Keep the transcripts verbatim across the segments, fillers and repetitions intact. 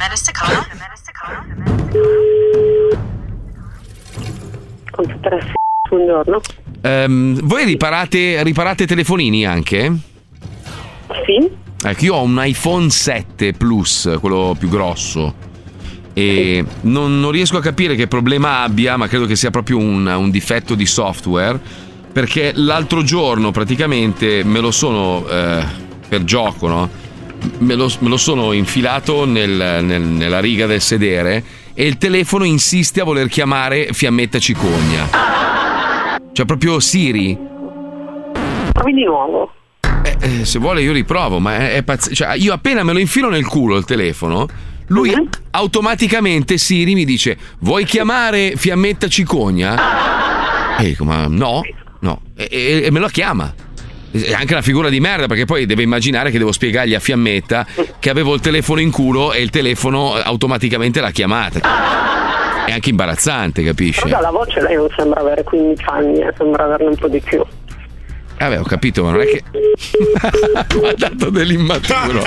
Buongiorno. Um, voi riparate, riparate telefonini anche? Sì. Ecco, io ho un iPhone sette Plus, quello più grosso, e non, non riesco a capire che problema abbia, ma credo che sia proprio un, un difetto di software, perché l'altro giorno praticamente me lo sono, eh, per gioco, no? Me lo, me lo sono infilato nel, nel, nella riga del sedere e il telefono insiste a voler chiamare Fiammetta Cicogna. Cioè proprio Siri. Provi di nuovo. Eh, eh, se vuole io riprovo, ma è, è pazz- cioè, io appena me lo infilo nel culo il telefono, lui uh-huh. automaticamente Siri mi dice: vuoi chiamare Fiammetta Cicogna? E dico: ma no, no. E, e, e me lo chiama. È anche una figura di merda, perché poi deve immaginare che devo spiegargli a Fiammetta che avevo il telefono in culo e il telefono automaticamente l'ha chiamata. È anche imbarazzante, capisci? Però dalla voce lei non sembra avere quindici anni, eh, sembra averne un po' di più. Vabbè, ho capito, ma non è che mi ha dato dell'immaturo.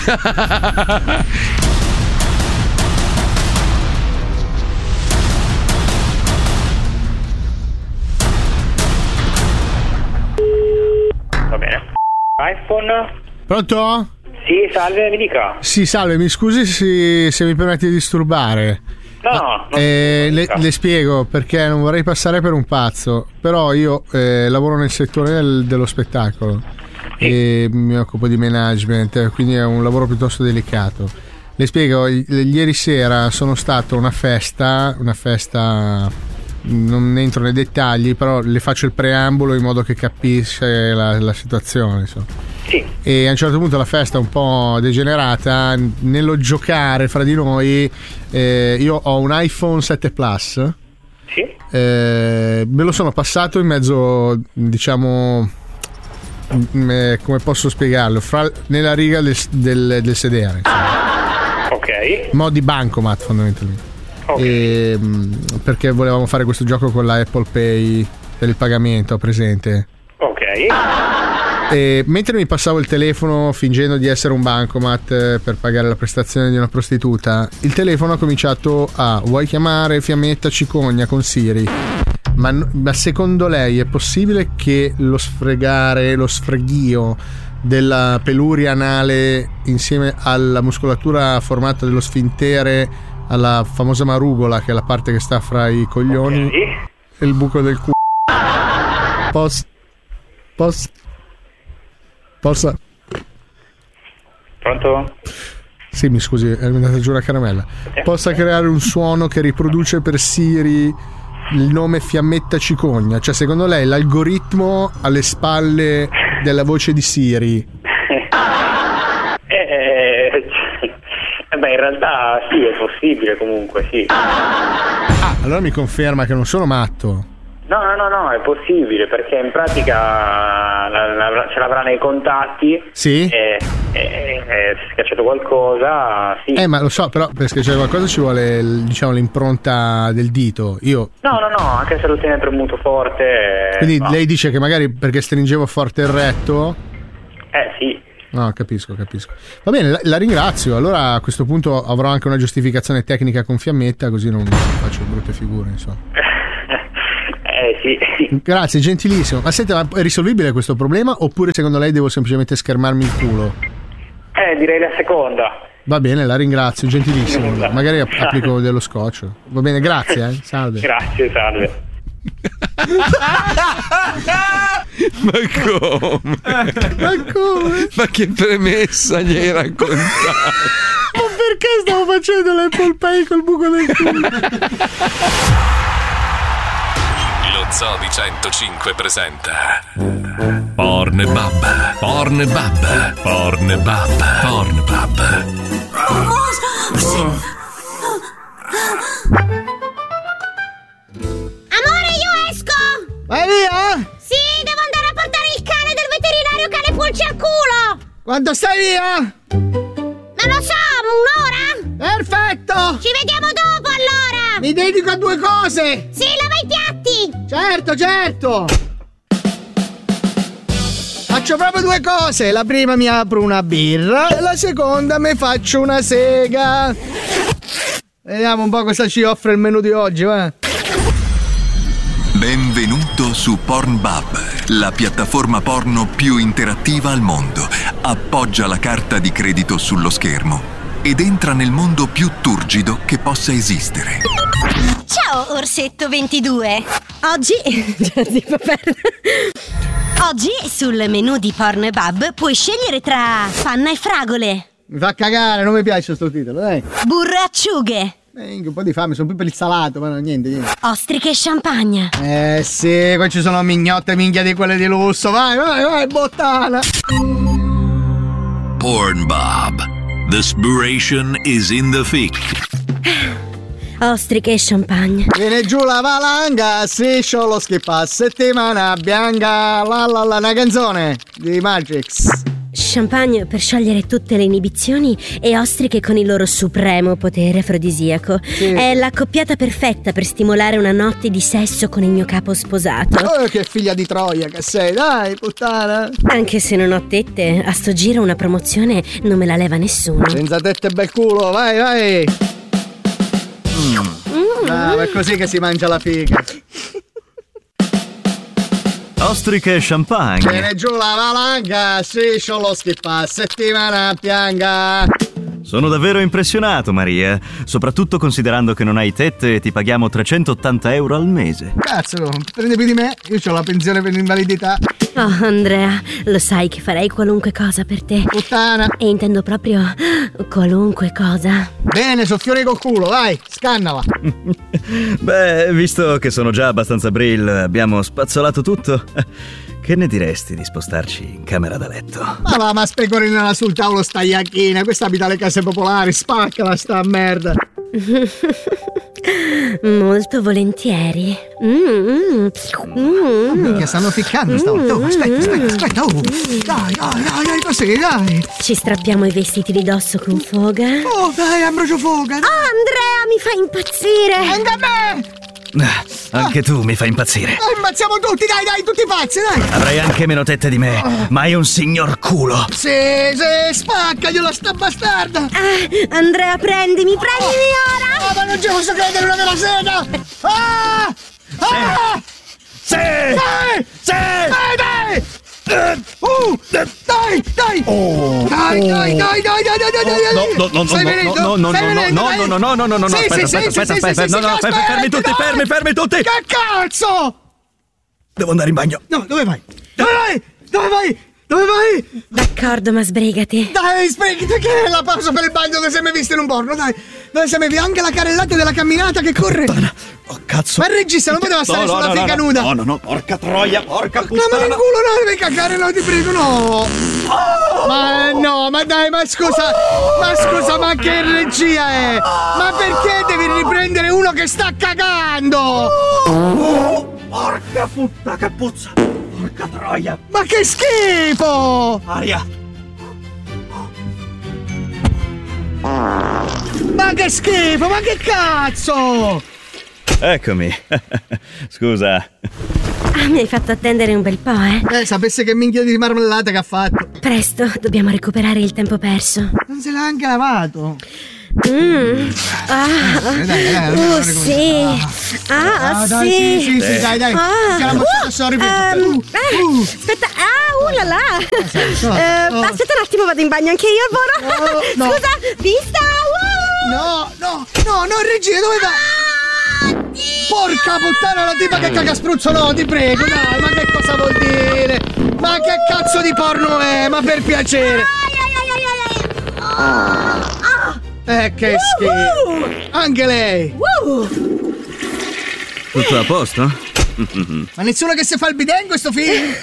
Va bene. iPhone. Pronto? Sì, salve, mi dica. Sì, salve, mi scusi se, se mi permette di disturbare. No, no. Eh, le, le spiego perché non vorrei passare per un pazzo, però io eh, lavoro nel settore del, dello spettacolo sì. e mi occupo di management, quindi è un lavoro piuttosto delicato. Le spiego, i- ieri sera sono stato a una festa, una festa, non entro nei dettagli, però le faccio il preambolo in modo che capisce la, la situazione, insomma. Sì. E a un certo punto la festa è un po' degenerata. Nello giocare fra di noi, eh, io ho un iPhone sette Plus. Sì. Eh, me lo sono passato in mezzo, diciamo, eh, come posso spiegarlo, fra, nella riga del, del, del sedere, insomma. Ok. Modi bancomat fondamentalmente. Okay. E, perché volevamo fare questo gioco con la Apple Pay per il pagamento, presente? Ok. E mentre mi passavo il telefono fingendo di essere un bancomat eh, per pagare la prestazione di una prostituta, il telefono ha cominciato a: vuoi chiamare Fiammetta Cicogna con Siri? Ma, ma secondo lei è possibile che lo sfregare, lo sfreghio della peluria anale insieme alla muscolatura formata dello sfintere, alla famosa marugola, che è la parte che sta fra i coglioni, okay. e il buco del culo, posso posso Possa. Pronto? Sì, mi scusi, è andata giù la caramella. Possa creare un suono che riproduce per Siri il nome Fiammetta Cicogna. Cioè, secondo lei l'algoritmo alle spalle della voce di Siri? eh, eh, beh, in realtà sì, è possibile comunque, sì. Ah, allora mi conferma che non sono matto. No, no, no, no, è possibile, perché in pratica la, la, ce l'avrà nei contatti. Sì. E, e, e se è schiacciato qualcosa, sì. Eh, ma lo so, però per schiacciare qualcosa ci vuole, diciamo, l'impronta del dito. Io. No, no, no, anche se lo tiene premuto forte. Quindi no. Lei dice che magari perché stringevo forte il retto. Eh, sì. No, capisco, capisco. Va bene, la, la ringrazio. Allora a questo punto avrò anche una giustificazione tecnica con Fiammetta, così non faccio brutte figure, insomma. Eh sì. Grazie, gentilissimo. Ma senta, ma è risolvibile questo problema oppure secondo lei devo semplicemente schermarmi il culo? Eh, direi la seconda. Va bene, la ringrazio, gentilissimo. Magari applico dello scotch. Va bene, grazie, eh. Salve. Grazie, salve. Ma come? Ma come? Ma che premessa gli hai raccontato? Ma perché stavo facendo l'Apple Pay col buco del culo? Lo Zoo di centocinque presenta Pornbub, Pornbub, Pornbub, Pornbub. Amore, io esco! Vai via? Sì, devo andare a portare il cane del veterinario cane pulci al culo! Quanto stai via? Non lo so, un'ora? Perfetto! Ci vediamo dopo allora! Mi dedico a due cose! Sì, lava i piatti! Certo, certo! Ma Faccio proprio due cose. La prima mi apro una birra e la seconda mi faccio una sega. Vediamo un po' cosa ci offre il menù di oggi, va. Benvenuto su Pornbub, la piattaforma porno più interattiva al mondo. Appoggia la carta di credito sullo schermo ed entra nel mondo più turgido che possa esistere. Ciao Orsetto ventidue. Oggi Oggi sul menù di Pornbub puoi scegliere tra panna e fragole, Mi fa cagare, non mi piace sto titolo, dai. burro e acciughe, Eh, un po' di fame, sono più per il salato, ma no, niente, niente. ostriche e champagne. Eh sì, qua ci sono mignotte minchia di quelle di lusso. Vai, vai, vai, bottana. Pornbub. The inspiration is in the thick. Ostriche e champagne. Viene giù la valanga, striscio lo schippa, settimana bianca, la la la, una canzone di Matrix. Champagne per sciogliere tutte le inibizioni e ostriche con il loro supremo potere afrodisiaco. Sì. È l'accoppiata perfetta per stimolare una notte di sesso con il mio capo sposato. Oh, che figlia di Troia che sei, dai, puttana. Anche se non ho tette, a sto giro una promozione non me la leva nessuno. Senza tette e bel culo, vai, vai. Mm. Ah, ma è così che si mangia la figa. Ostriche e champagne. Viene giù la valanga, striscio lo schippa, settimana bianca. Sono davvero impressionato, Maria. Soprattutto considerando che non hai tette e ti paghiamo trecentottanta euro al mese. Cazzo, prende più di me, io ho la pensione per l'invalidità. Oh, Andrea, lo sai che farei qualunque cosa per te. Puttana. E intendo proprio qualunque cosa. Bene, soffione col culo, vai, scannala. Beh, visto che sono già abbastanza brill, abbiamo spazzolato tutto. Che ne diresti di spostarci in camera da letto? Ma va, ma specorinala sul tavolo sta iacchina, questa abita alle case popolari, spaccala sta merda. Molto volentieri. Mm, mm, mm. Che stanno ficcando stavolta. Oh, aspetta, aspetta, aspetta. Oh. Dai, dai, dai, dai, così, dai. Ci strappiamo i vestiti di dosso con foga. Oh, dai, Ambrogio Foga. Dai. Oh, Andrea, mi fa impazzire. Anche a me. Ah, anche tu mi fai impazzire. Dai, ammazziamo tutti, dai, dai, tutti pazzi, dai. Avrai anche meno tette di me, ma hai un signor culo. Sì, sì, spaccagliela sta bastarda. Ah, Andrea, prendimi, prendimi ora. Oh, ma non ci posso credere, una della sega. Ah! Ah! Sì! Dai! Sì! Dai, dai! Uh, dai, dai! Oh, dai, dai, dai, dai, dai, dai, dai, dai! No, no, no, Sei no, venuto? no, no, Sei no, venuto, no, dai? no, no, no, no, no, no, Sì, aspetta, sì, aspetta, sì, aspetta, sì, aspetta, sì, no, sì, no, aspetta, fermi tutti, dai! fermi, fermi tutti! Che cazzo? Devo andare in bagno. No, dove vai? Dove vai? Dove vai? Dove vai? D'accordo, ma sbrigati. Dai, sbrigati, che è la pausa per il bagno dove sei mai visto in un porno, dai! Dove sei mai visto? Anche la carrellata della camminata che corre! Oh, cazzo! Ma il regista non poteva stare no, sulla no, figa no, nuda! No, no, no, porca troia, porca puttana! No, ma nel culo no, devi cagare, no, ti prego, no! Oh! Ma no, ma dai, ma scusa! Ma scusa, ma che regia è? Ma perché devi riprendere uno che sta cagando? Oh, porca puttana, che puzza! Porca troia! Ma che schifo! Aria! Ma che schifo, ma che cazzo! Eccomi. Scusa. Ah, mi hai fatto attendere un bel po', eh? Eh, sapesse che minchia di marmellata che ha fatto. Presto, dobbiamo recuperare il tempo perso. Non se l'ha anche lavato. Mm. Ah, dai, dai, dai, uh, dai, sì. Ah, Ah, dai, sì. sì, sì, sì, dai, dai. Ah. Che la mozzata sorri per Ehm, uh, ah, uh. Aspetta, ah, uh là là. so, Eh, oh. Aspetta un attimo, vado in bagno anche io, Voro. Oh, no. Scusa, vista. Uh. No, no, no, no, regia, dove va? Porca puttana, la tipa che caga spruzzo, no, ti prego, dai, ma che cosa vuol dire? Ma che cazzo di porno è? Ma per piacere. Eh, che schifo. Anche lei. Tutto a posto? Ma nessuno che si fa il bidet in questo film?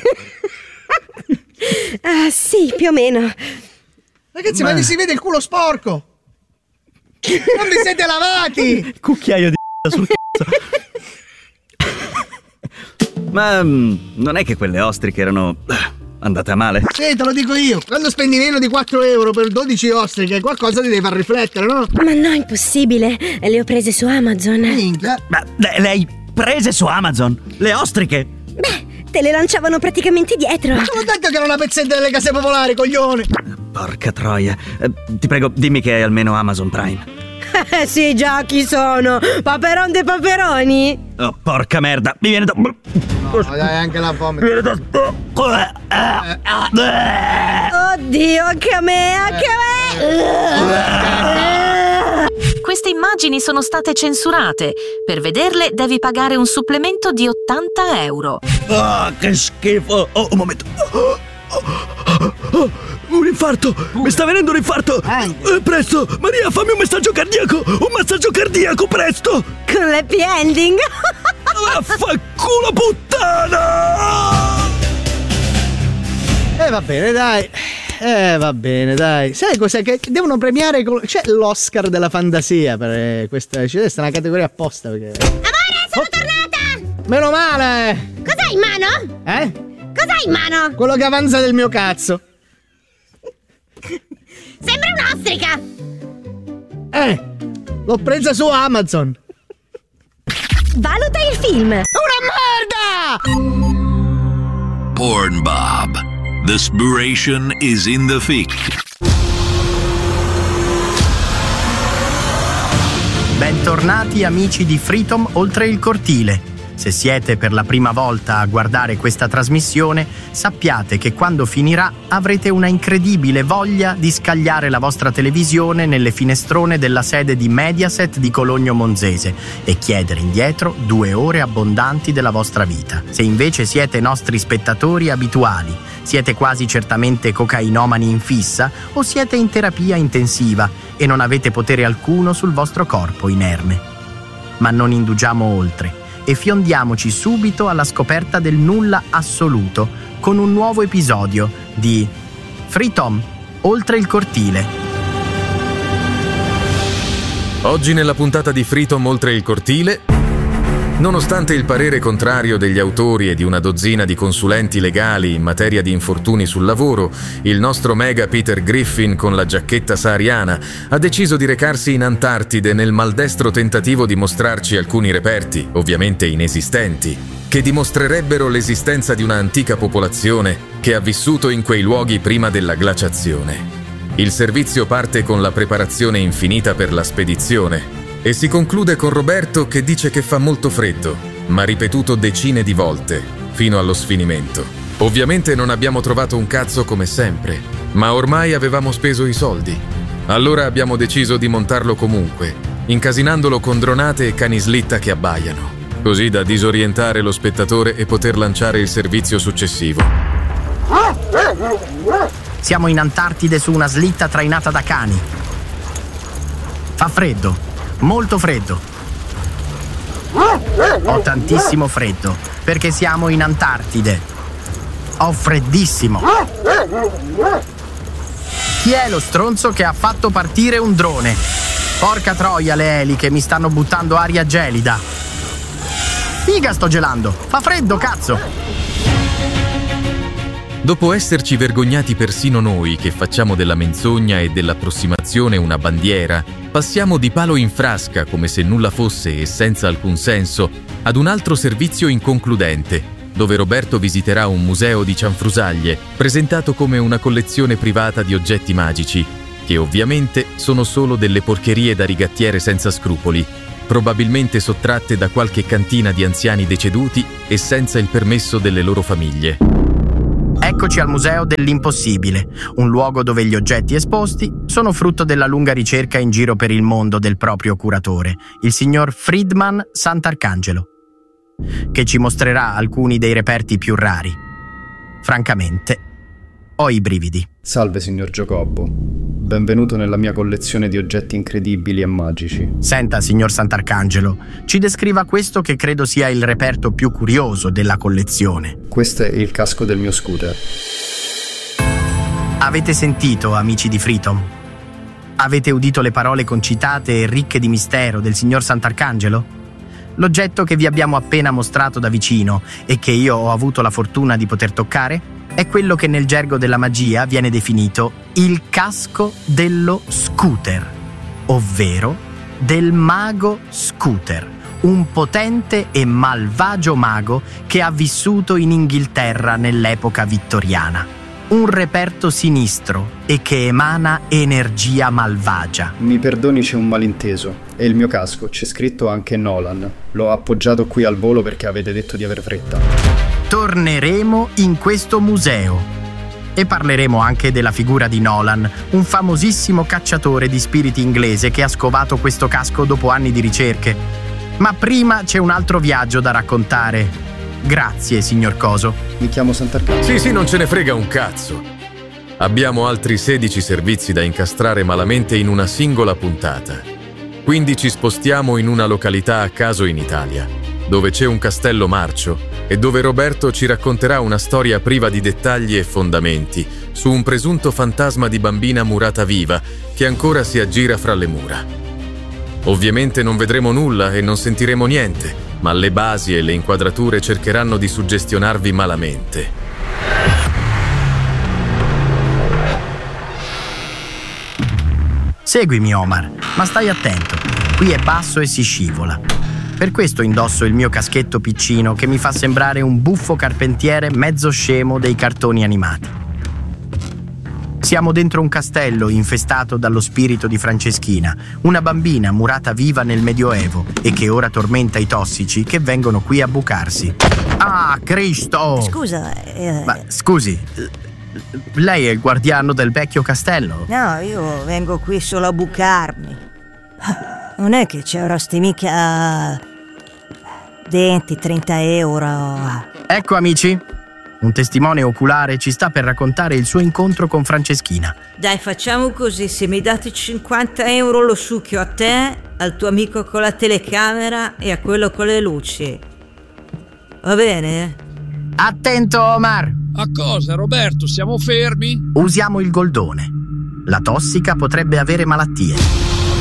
Ah, sì, più o meno. Ragazzi, ma, ma vi si vede il culo sporco. Non vi siete lavati. Cucchiaio di sul cazzo. Ma mm, non è che quelle ostriche erano andate a male? Sì, te lo dico io. Quando spendi meno di quattro euro per dodici ostriche, qualcosa ti deve far riflettere, no? Ma no, impossibile. Le ho prese su Amazon. Minchia. Ma le, le hai prese su Amazon? Le ostriche? Beh, volte le lanciavano praticamente dietro. Ma l'ho detto che era una pezzetta delle case popolari, coglione! Porca troia. Eh, ti prego, dimmi che hai almeno Amazon Prime. Eh sì, già, chi sono? Paperon dei paperoni? Oh, porca merda, mi viene da... No, dai, anche la vomito. Mi viene da... Oddio, anche a me, anche a me! Queste immagini sono state censurate. Per vederle devi pagare un supplemento di ottanta euro. Ah, che schifo! Oh, un momento. Oh, oh, oh, un infarto! Mi sta venendo un infarto! Eh, presto! Maria, fammi un messaggio cardiaco! Un massaggio cardiaco, presto! Con l'happy ending! Vaffanculo, puttana! Eh, va bene, dai. Eh, va bene, dai. Sai cos'è? Che devono premiare. Col... C'è l'Oscar della fantasia per questa. C'è questa è una categoria apposta. Perché... Amore, sono oh. tornata! Meno male! Cos'hai in mano? Eh? Cos'hai in mano? Quello che avanza del mio cazzo. Sembra un'ostrica! Eh! L'ho presa su Amazon! Valuta il film! Una merda! Pornbob. The inspiration is in the fic. Bentornati amici di Freedom Oltre il Cortile. Se siete per la prima volta a guardare questa trasmissione, sappiate che quando finirà avrete una incredibile voglia di scagliare la vostra televisione nelle finestrone della sede di Mediaset di Cologno Monzese e chiedere indietro due ore abbondanti della vostra vita. Se invece siete nostri spettatori abituali, siete quasi certamente cocainomani in fissa o siete in terapia intensiva e non avete potere alcuno sul vostro corpo inerme. Ma non indugiamo oltre e fiondiamoci subito alla scoperta del nulla assoluto con un nuovo episodio di Freedom Oltre il Cortile. Oggi nella puntata di Freedom Oltre il Cortile, nonostante il parere contrario degli autori e di una dozzina di consulenti legali in materia di infortuni sul lavoro, il nostro mega Peter Griffin con la giacchetta sahariana ha deciso di recarsi in Antartide nel maldestro tentativo di mostrarci alcuni reperti, ovviamente inesistenti, che dimostrerebbero l'esistenza di una antica popolazione che ha vissuto in quei luoghi prima della glaciazione. Il servizio parte con la preparazione infinita per la spedizione e si conclude con Roberto che dice che fa molto freddo, ma ripetuto decine di volte, fino allo sfinimento. Ovviamente non abbiamo trovato un cazzo come sempre, ma ormai avevamo speso i soldi. Allora abbiamo deciso di montarlo comunque, incasinandolo con dronate e cani slitta che abbaiano, così da disorientare lo spettatore e poter lanciare il servizio successivo. Siamo in Antartide su una slitta trainata da cani. Fa freddo. Molto freddo. Ho tantissimo freddo perché siamo in Antartide. Ho freddissimo. Chi è lo stronzo che ha fatto partire un drone? Porca troia le eliche, mi stanno buttando aria gelida. Figa, sto gelando. Fa freddo, cazzo. Dopo esserci vergognati persino noi che facciamo della menzogna e dell'approssimazione una bandiera, passiamo di palo in frasca come se nulla fosse e senza alcun senso ad un altro servizio inconcludente, dove Roberto visiterà un museo di cianfrusaglie presentato come una collezione privata di oggetti magici, che ovviamente sono solo delle porcherie da rigattiere senza scrupoli, probabilmente sottratte da qualche cantina di anziani deceduti e senza il permesso delle loro famiglie. Eccoci al Museo dell'Impossibile, un luogo dove gli oggetti esposti sono frutto della lunga ricerca in giro per il mondo del proprio curatore, il signor Friedman Sant'Arcangelo, che ci mostrerà alcuni dei reperti più rari. Francamente, ho i brividi. Salve, signor Giacobbo. Benvenuto nella mia collezione di oggetti incredibili e magici. Senta, signor Sant'Arcangelo, ci descriva questo che credo sia il reperto più curioso della collezione. Questo è il casco del mio scooter. Avete sentito, amici di Freedom? Avete udito le parole concitate e ricche di mistero del signor Sant'Arcangelo? L'oggetto che vi abbiamo appena mostrato da vicino e che io ho avuto la fortuna di poter toccare è quello che nel gergo della magia viene definito il casco dello scooter, ovvero del mago scooter, un potente e malvagio mago che ha vissuto in Inghilterra nell'epoca vittoriana. Un reperto sinistro e che emana energia malvagia. Mi perdoni, c'è un malinteso. È il mio casco, c'è scritto anche Nolan. L'ho appoggiato qui al volo perché avete detto di aver fretta. Torneremo in questo museo e parleremo anche della figura di Nolan, un famosissimo cacciatore di spiriti inglese che ha scovato questo casco dopo anni di ricerche. Ma prima c'è un altro viaggio da raccontare. Grazie, signor Coso. Mi chiamo Sant'Arcangelo. Sì, sì, non ce ne frega un cazzo. Abbiamo altri sedici servizi da incastrare malamente in una singola puntata. Quindi ci spostiamo in una località a caso in Italia, dove c'è un castello marcio e dove Roberto ci racconterà una storia priva di dettagli e fondamenti su un presunto fantasma di bambina murata viva che ancora si aggira fra le mura. Ovviamente non vedremo nulla e non sentiremo niente, ma le basi e le inquadrature cercheranno di suggestionarvi malamente. Seguimi, Omar, ma stai attento. Qui è basso e si scivola. Per questo indosso il mio caschetto piccino che mi fa sembrare un buffo carpentiere mezzo scemo dei cartoni animati. Siamo dentro un castello infestato dallo spirito di Franceschina, una bambina murata viva nel Medioevo e che ora tormenta i tossici che vengono qui a bucarsi. Ah, Cristo! Scusa, eh... Ma scusi, lei è il guardiano del vecchio castello? No, io vengo qui solo a bucarmi. Non è che ci avresti mica venti trenta euro. Ecco, amici, un testimone oculare ci sta per raccontare il suo incontro con Franceschina. Dai, facciamo così, se mi date cinquanta euro lo succhio a te, al tuo amico con la telecamera e a quello con le luci. Va bene? Attento, Omar! A cosa, Roberto? Siamo fermi? Usiamo il goldone. La tossica potrebbe avere malattie.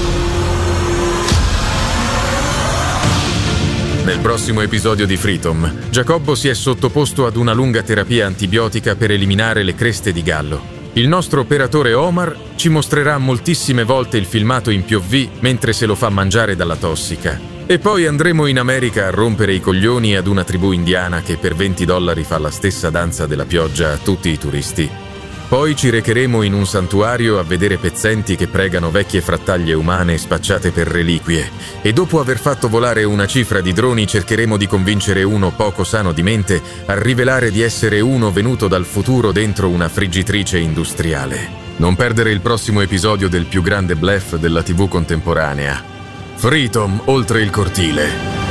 Nel prossimo episodio di Freedom, Giacobbo si è sottoposto ad una lunga terapia antibiotica per eliminare le creste di gallo. Il nostro operatore Omar ci mostrerà moltissime volte il filmato in P O V mentre se lo fa mangiare dalla tossica. E poi andremo in America a rompere i coglioni ad una tribù indiana che per venti dollari fa la stessa danza della pioggia a tutti i turisti. Poi ci recheremo in un santuario a vedere pezzenti che pregano vecchie frattaglie umane spacciate per reliquie e dopo aver fatto volare una cifra di droni cercheremo di convincere uno poco sano di mente a rivelare di essere uno venuto dal futuro dentro una friggitrice industriale. Non perdere il prossimo episodio del più grande bluff della tivù contemporanea. Freedom oltre il cortile.